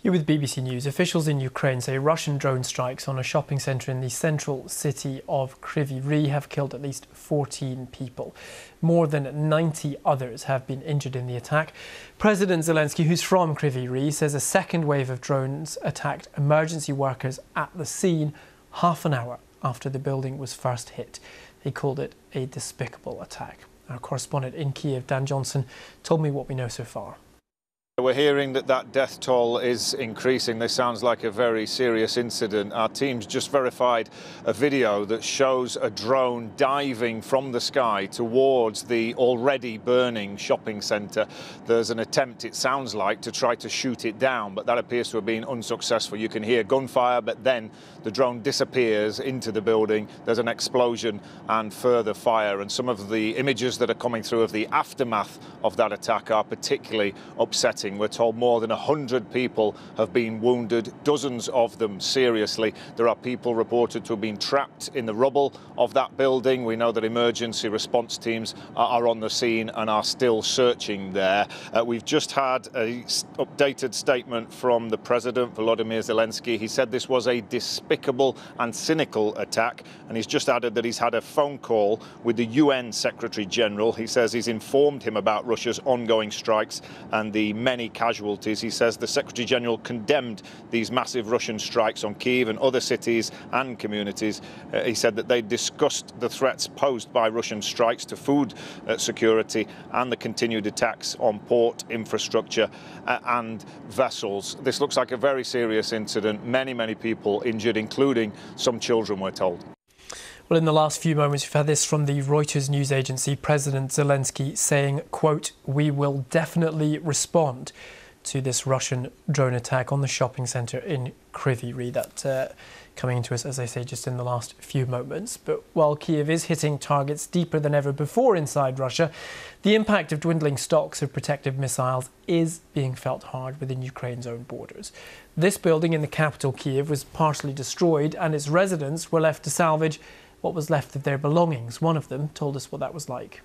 You're with BBC News. Officials in Ukraine say Russian drone strikes on a shopping centre in the central city of Kryvyi Rih have killed at least 14 people. More than 90 others have been injured in the attack. President Zelensky, who's from Kryvyi Rih, says a second wave of drones attacked emergency workers at the scene half an hour after the building was first hit. He called it a despicable attack. Our correspondent in Kiev, Dan Johnson, told me what we know so far. We're hearing that death toll is increasing. This sounds like a very serious incident. Our team's just verified a video that shows a drone diving from the sky towards the already burning shopping centre. There's an attempt, it sounds like, to try to shoot it down, but that appears to have been unsuccessful. You can hear gunfire, but then the drone disappears into the building. There's an explosion and further fire. And some of the images that are coming through of the aftermath of that attack are particularly upsetting. We're told more than 100 people have been wounded, dozens of them seriously. There are people reported to have been trapped in the rubble of that building. We know that emergency response teams are on the scene and are still searching there. We've just had an updated statement from the President, Volodymyr Zelensky. He said this was a despicable and cynical attack, and he's just added that he's had a phone call with the UN Secretary General. He says he's informed him about Russia's ongoing strikes and the many casualties. He says the Secretary General condemned these massive Russian strikes on Kyiv and other cities and communities. He said that they discussed the threats posed by Russian strikes to food security and the continued attacks on port infrastructure and vessels. This looks like a very serious incident. Many people injured, including some children, we're told. Well, in the last few moments, we've had this from the Reuters news agency, President Zelensky saying, quote, "We will definitely respond to this Russian drone attack on the shopping centre in Kryvyi Rih." That coming into us, as I say, just in the last few moments. But while Kiev is hitting targets deeper than ever before inside Russia, the impact of dwindling stocks of protective missiles is being felt hard within Ukraine's own borders. This building in the capital, Kiev, was partially destroyed and its residents were left to salvage what was left of their belongings. One of them told us what that was like.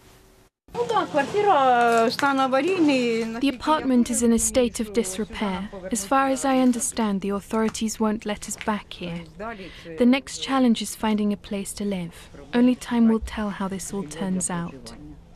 The apartment is in a state of disrepair. As far as I understand, the authorities won't let us back here. The next challenge is finding a place to live. Only time will tell how this all turns out.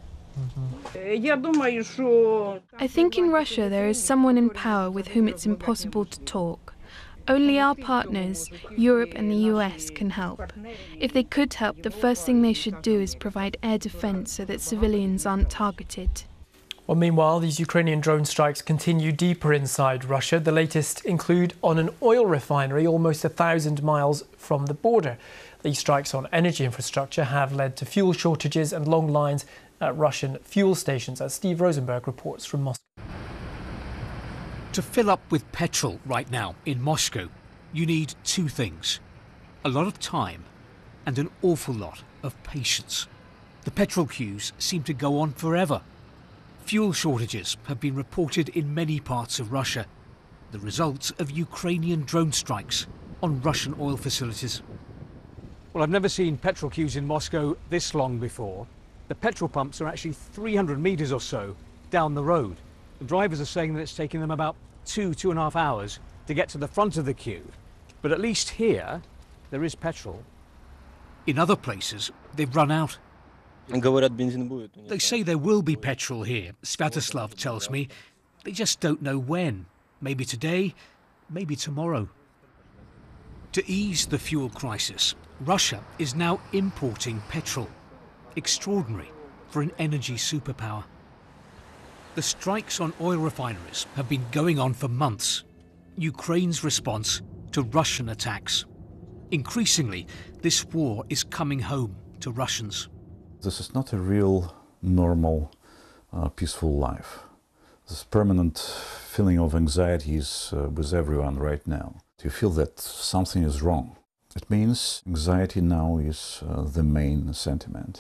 I think in Russia there is someone in power with whom it's impossible to talk. Only our partners, Europe and the US, can help. If they could help, the first thing they should do is provide air defense so that civilians aren't targeted. Well, meanwhile, these Ukrainian drone strikes continue deeper inside Russia. The latest include on an oil refinery almost 1,000 miles from the border. These strikes on energy infrastructure have led to fuel shortages and long lines at Russian fuel stations, as Steve Rosenberg reports from Moscow. To fill up with petrol right now in Moscow, you need two things: a lot of time and an awful lot of patience. The petrol queues seem to go on forever. Fuel shortages have been reported in many parts of Russia, the result of Ukrainian drone strikes on Russian oil facilities. Well, I've never seen petrol queues in Moscow this long before. The petrol pumps are actually 300 metres or so down the road. The drivers are saying that it's taking them about 2.5 hours to get to the front of the queue. But at least here, there is petrol. In other places, they've run out. They say there will be petrol here, Sviatoslav tells me. They just don't know when. Maybe today, maybe tomorrow. To ease the fuel crisis, Russia is now importing petrol. Extraordinary for an energy superpower. The strikes on oil refineries have been going on for months. Ukraine's response to Russian attacks. Increasingly, this war is coming home to Russians. This is not a real, normal, peaceful life. This permanent feeling of anxiety is with everyone right now. You feel that something is wrong. It means anxiety now is the main sentiment.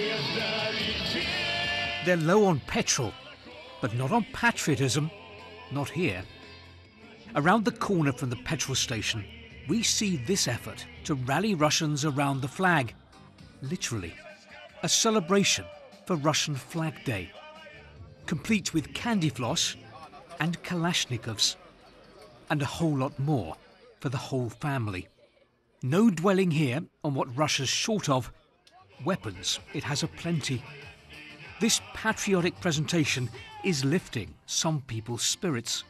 They're low on petrol, but not on patriotism, not here. Around the corner from the petrol station, we see this effort to rally Russians around the flag. Literally, a celebration for Russian Flag Day, complete with candy floss and Kalashnikovs. and a whole lot more for the whole family. No dwelling here on what Russia's short of. Weapons, it has aplenty. This patriotic presentation is lifting some people's spirits.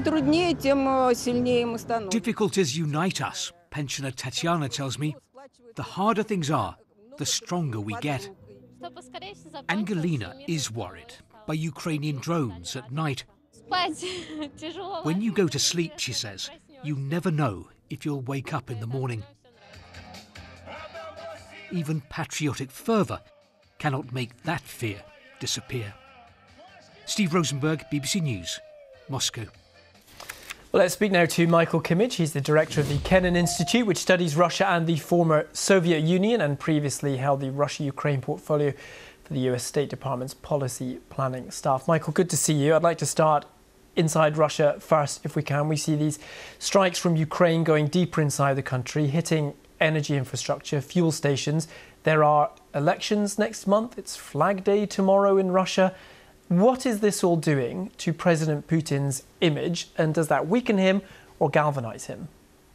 Difficulties unite us, pensioner Tatiana tells me. The harder things are, the stronger we get. Angelina is worried by Ukrainian drones at night. When you go to sleep, she says, you never know if you'll wake up in the morning. Even patriotic fervour cannot make that fear disappear. Steve Rosenberg, BBC News, Moscow. Well, let's speak now to Michael Kimmage. He's the director of the Kennan Institute, which studies Russia and the former Soviet Union, and previously held the Russia-Ukraine portfolio for the US State Department's policy planning staff. Michael, good to see you. I'd like to start inside Russia first, if we can. We see these strikes from Ukraine going deeper inside the country, hitting energy infrastructure, fuel stations. There are elections next month. It's Flag Day tomorrow in Russia. What is this all doing to President Putin's image, and does that weaken him or galvanize him?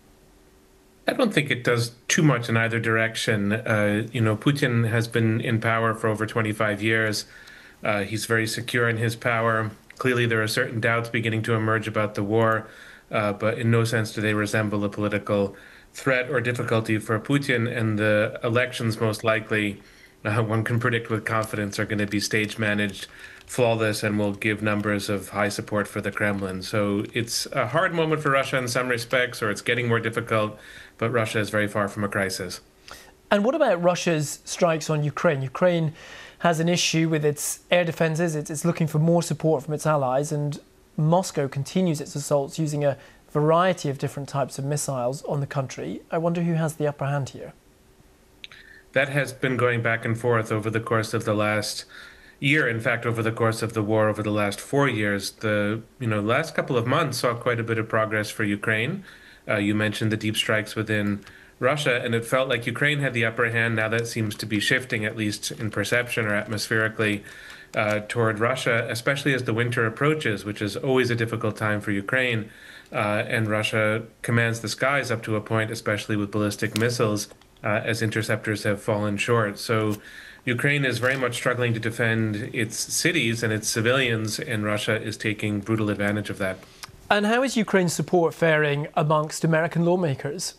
I don't think it does too much in either direction. Putin has been in power for over 25 years. He's very secure in his power. Clearly, there are certain doubts beginning to emerge about the war, but in no sense do they resemble a political threat or difficulty for Putin. And the elections, most likely, one can predict with confidence, are going to be stage managed, flawless, and will give numbers of high support for the Kremlin. So it's a hard moment for Russia in some respects, or it's getting more difficult, but Russia is very far from a crisis. And what about Russia's strikes on Ukraine? Ukraine has an issue with its air defences. It's looking for more support from its allies, and Moscow continues its assaults using a variety of different types of missiles on the country. I wonder who has the upper hand here. That has been going back and forth over the course of the last year. In fact, over the course of the war, over the last 4 years, the last couple of months saw quite a bit of progress for Ukraine. You mentioned the deep strikes within Russia, and it felt like Ukraine had the upper hand. Now that seems to be shifting, at least in perception or atmospherically, toward Russia, especially as the winter approaches, which is always a difficult time for Ukraine. And Russia commands the skies up to a point, especially with ballistic missiles, as interceptors have fallen short. So Ukraine is very much struggling to defend its cities and its civilians, and Russia is taking brutal advantage of that. And how is Ukraine's support faring amongst American lawmakers?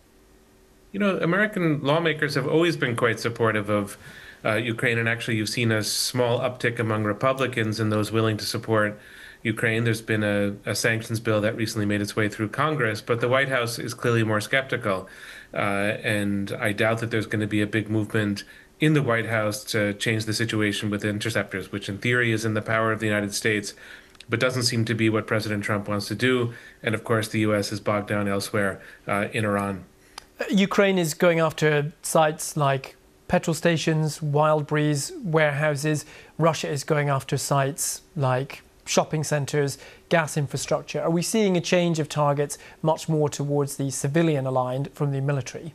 American lawmakers have always been quite supportive of Ukraine, and actually you've seen a small uptick among Republicans and those willing to support Ukraine. There's been a sanctions bill that recently made its way through Congress, but the White House is clearly more skeptical. And I doubt that there's going to be a big movement in the White House to change the situation with interceptors, which in theory is in the power of the United States, but doesn't seem to be what President Trump wants to do. And of course, the U.S. is bogged down elsewhere in Iran. Ukraine is going after sites like petrol stations, wild breeze warehouses. Russia is going after sites like shopping centres, gas infrastructure. Are we seeing a change of targets much more towards the civilian aligned from the military?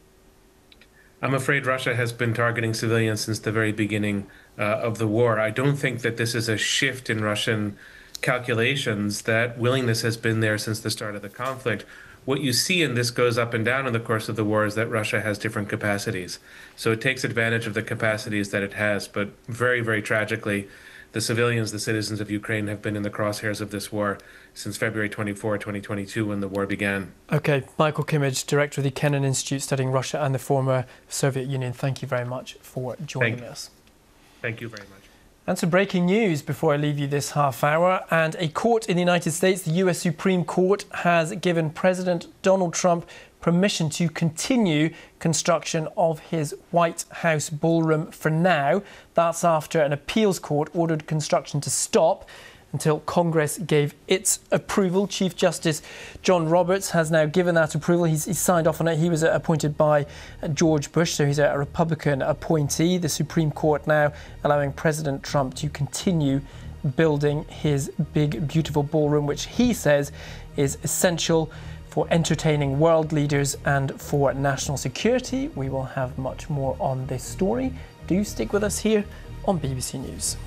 I'm afraid Russia has been targeting civilians since the very beginning of the war. I don't think that this is a shift in Russian calculations. That willingness has been there since the start of the conflict. What you see, and this goes up and down in the course of the war, is that Russia has different capacities. So it takes advantage of the capacities that it has. But very, very tragically, the civilians, the citizens of Ukraine, have been in the crosshairs of this war since February 24, 2022, when the war began. OK, Michael Kimmage, director of the Kennan Institute studying Russia and the former Soviet Union. Thank you very much for joining us. Thank you very much. And some breaking news before I leave you this half hour. And a court in the United States, the US Supreme Court, has given President Donald Trump permission to continue construction of his White House ballroom for now. That's after an appeals court ordered construction to stop until Congress gave its approval. Chief Justice John Roberts has now given that approval. He's signed off on it. He was appointed by George Bush, so he's a Republican appointee. The Supreme Court now allowing President Trump to continue building his big, beautiful ballroom, which he says is essential for entertaining world leaders and for national security. We will have much more on this story. Do stick with us here on BBC News.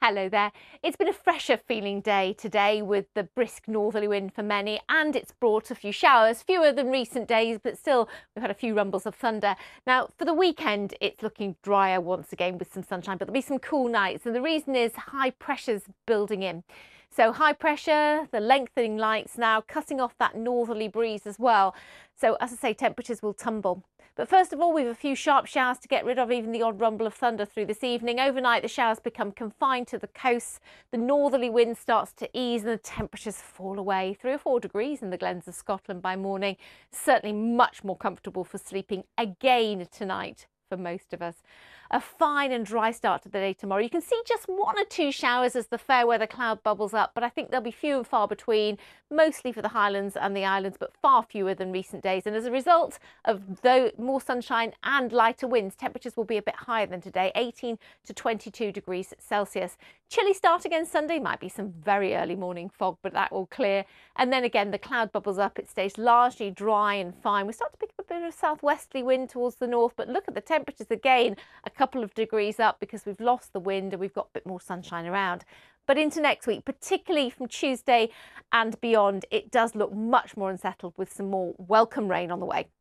Hello there. It's been a fresher feeling day today with the brisk northerly wind for many, and it's brought a few showers, fewer than recent days, but still we've had a few rumbles of thunder. Now for the weekend it's looking drier once again with some sunshine, but there'll be some cool nights, and the reason is high pressure's building in. So high pressure, the lengthening lights now cutting off that northerly breeze as well. So as I say, temperatures will tumble. But first of all, we've a few sharp showers to get rid of, even the odd rumble of thunder through this evening. Overnight, the showers become confined to the coast. The northerly wind starts to ease and the temperatures fall away. 3 or 4 degrees in the glens of Scotland by morning. Certainly much more comfortable for sleeping again tonight for most of us. A fine and dry start to the day tomorrow. You can see just 1 or 2 showers as the fair weather cloud bubbles up, but I think they'll be few and far between, mostly for the Highlands and the islands, but far fewer than recent days. And as a result of more sunshine and lighter winds, temperatures will be a bit higher than today, 18 to 22 degrees Celsius. Chilly start again Sunday, might be some very early morning fog, but that will clear. And then again, the cloud bubbles up. It stays largely dry and fine. We start to pick up a bit of southwesterly wind towards the north, but look at the temperatures again, a couple of degrees up because we've lost the wind and we've got a bit more sunshine around. But into next week, particularly from Tuesday and beyond, it does look much more unsettled with some more welcome rain on the way.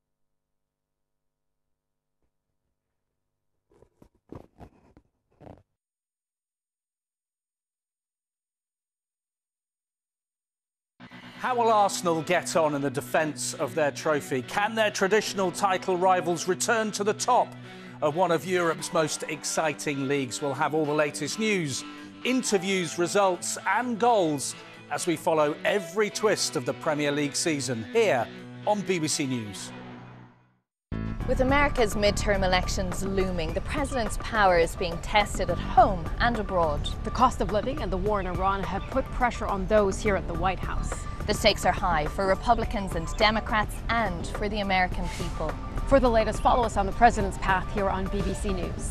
How will Arsenal get on in the defence of their trophy? Can their traditional title rivals return to the top of one of Europe's most exciting leagues? We'll have all the latest news, interviews, results and goals as we follow every twist of the Premier League season here on BBC News. With America's midterm elections looming, the president's power is being tested at home and abroad. The cost of living and the war in Iran have put pressure on those here at the White House. The stakes are high for Republicans and Democrats and for the American people. For the latest, follow us on the president's path here on BBC News.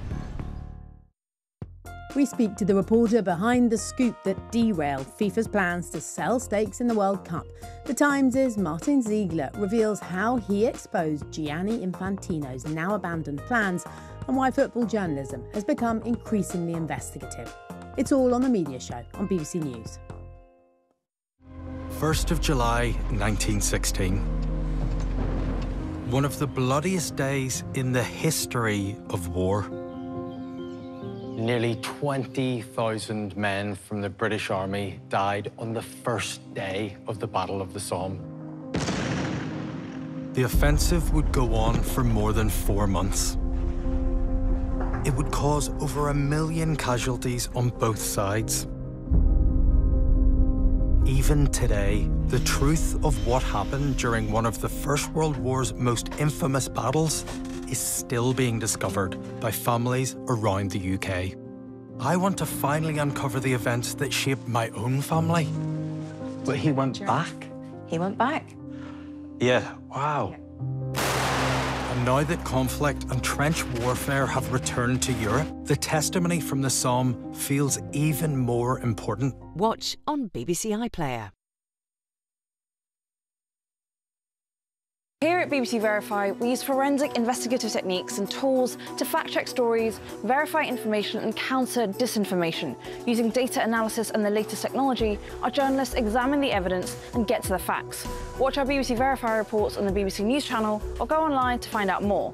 We speak to the reporter behind the scoop that derailed FIFA's plans to sell stakes in the World Cup. The Times' Martin Ziegler reveals how he exposed Gianni Infantino's now abandoned plans and why football journalism has become increasingly investigative. It's all on The Media Show on BBC News. 1st of July 1916. One of the bloodiest days in the history of war. Nearly 20,000 men from the British Army died on the first day of the Battle of the Somme. The offensive would go on for more than 4 months. It would cause over 1 million casualties on both sides. Even today, the truth of what happened during one of the First World War's most infamous battles is still being discovered by families around the UK. I want to finally uncover the events that shaped my own family. But he went back? He went back? Yeah, wow. And now that conflict and trench warfare have returned to Europe, the testimony from the Somme feels even more important. Watch on BBC iPlayer. Here at BBC Verify, we use forensic investigative techniques and tools to fact-check stories, verify information and counter disinformation. Using data analysis and the latest technology, our journalists examine the evidence and get to the facts. Watch our BBC Verify reports on the BBC News channel or go online to find out more.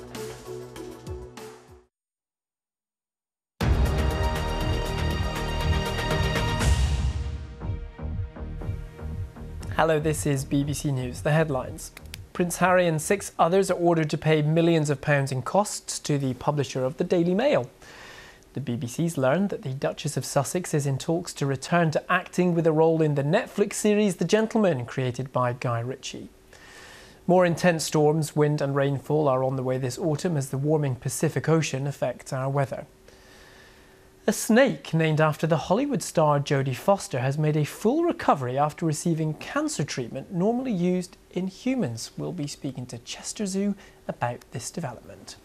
Hello, this is BBC News. The headlines. Prince Harry and 6 others are ordered to pay millions of pounds in costs to the publisher of the Daily Mail. The BBC's learned that the Duchess of Sussex is in talks to return to acting with a role in the Netflix series The Gentleman, created by Guy Ritchie. More intense storms, wind and rainfall are on the way this autumn as the warming Pacific Ocean affects our weather. A snake named after the Hollywood star Jodie Foster has made a full recovery after receiving cancer treatment normally used in humans. We'll be speaking to Chester Zoo about this development.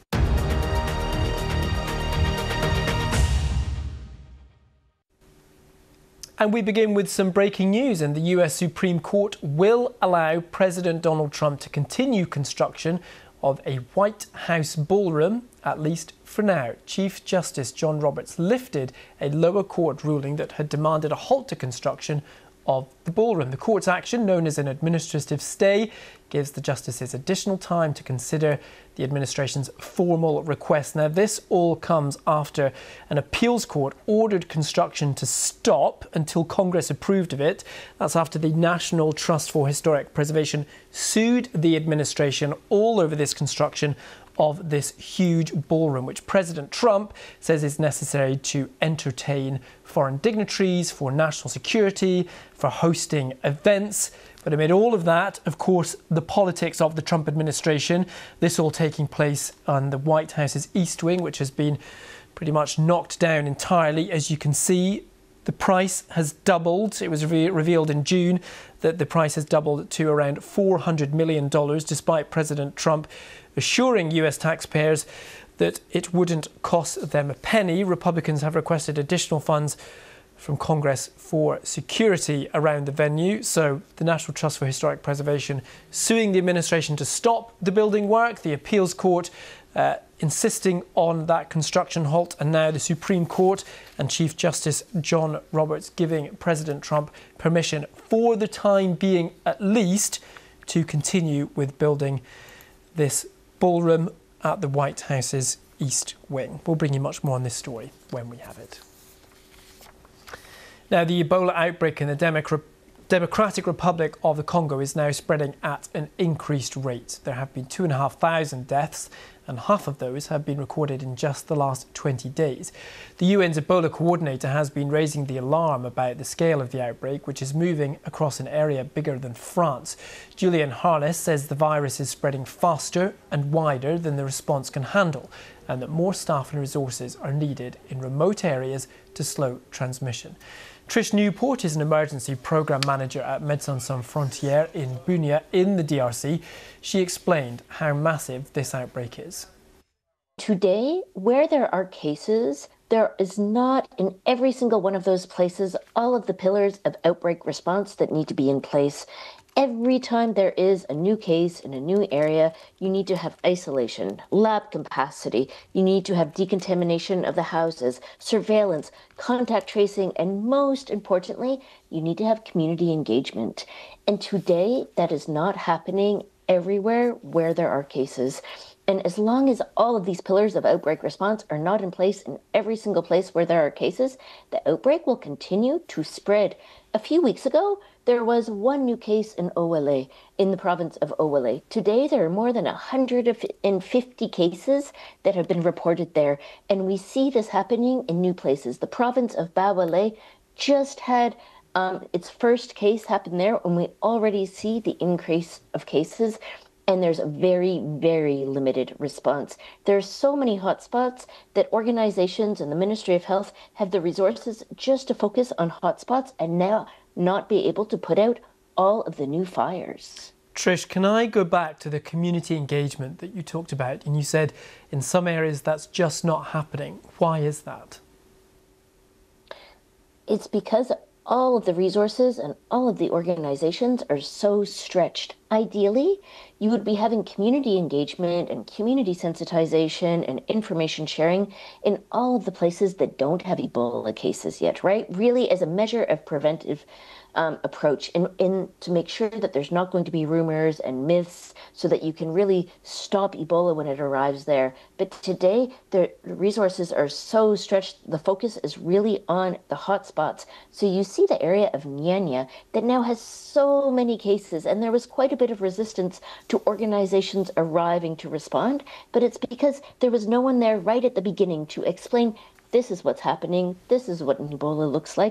And we begin with some breaking news, and the US Supreme Court will allow President Donald Trump to continue construction of a White House ballroom, at least for now. Chief Justice John Roberts lifted a lower court ruling that had demanded a halt to construction of the ballroom. The court's action, known as an administrative stay, gives the justices additional time to consider the administration's formal request. Now, this all comes after an appeals court ordered construction to stop until Congress approved of it. That's after the National Trust for Historic Preservation sued the administration all over this construction of this huge ballroom, which President Trump says is necessary to entertain foreign dignitaries, for national security, for hosting events. But amid all of that, of course, the politics of the Trump administration, this all taking place on the White House's East Wing, which has been pretty much knocked down entirely. As you can see, the price has doubled. It was revealed in June that the price has doubled to around $400 million, despite President Trump assuring US taxpayers that it wouldn't cost them a penny. Republicans have requested additional funds from Congress for security around the venue. So the National Trust for Historic Preservation suing the administration to stop the building work, the appeals court insisting on that construction halt, and now the Supreme Court and Chief Justice John Roberts giving President Trump permission for the time being, at least, to continue with building this ballroom at the White House's East Wing. We'll bring you much more on this story when we have it. Now, the Ebola outbreak in the Democratic Republic of the Congo is now spreading at an increased rate. There have been 2,500 deaths, and half of those have been recorded in just the last 20 days. The UN's Ebola coordinator has been raising the alarm about the scale of the outbreak, which is moving across an area bigger than France. Julian Harness says the virus is spreading faster and wider than the response can handle, and that more staff and resources are needed in remote areas to slow transmission. Trish Newport is an emergency programme manager at Médecins Sans Frontières in Bunia in the DRC. She explained how massive this outbreak is. Today, where there are cases, there is not in every single one of those places all of the pillars of outbreak response that need to be in place. Every time there is a new case in a new area, you need to have isolation, lab capacity, you need to have decontamination of the houses, surveillance, contact tracing, and most importantly, you need to have community engagement. And today, that is not happening everywhere where there are cases. And as long as all of these pillars of outbreak response are not in place in every single place where there are cases, the outbreak will continue to spread. A few weeks ago, there was one new case in Owele, in the province of Owele. Today, there are more than 150 cases that have been reported there, and we see this happening in new places. The province of Bawale just had its first case happen there, and we already see the increase of cases, and there's a very, very limited response. There are so many hotspots that organizations and the Ministry of Health have the resources just to focus on hotspots and now not be able to put out all of the new fires. Trish, can I go back to the community engagement that you talked about? And you said in some areas that's just not happening. Why is that? It's because all of the resources and all of the organizations are so stretched. Ideally, you would be having community engagement and community sensitization and information sharing in all of the places that don't have Ebola cases yet, right? Really as a measure of preventive approach and to make sure that there's not going to be rumors and myths so that you can really stop Ebola when it arrives there. But today, the resources are so stretched, the focus is really on the hotspots. So you see the area of Nyanya that now has so many cases, and there was quite a bit of resistance to organizations arriving to respond, but it's because there was no one there right at the beginning to explain this is what's happening, this is what Ebola looks like.